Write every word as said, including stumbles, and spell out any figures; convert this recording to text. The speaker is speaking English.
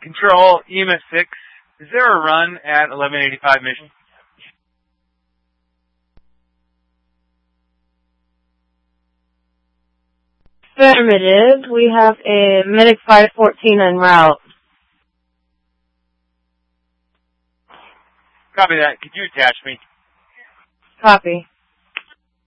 Control, E M S six, is there a run at eleven eighty-five Mission? Affirmative. We have a Medic five fourteen en route. Copy that. Could you attach me? Copy.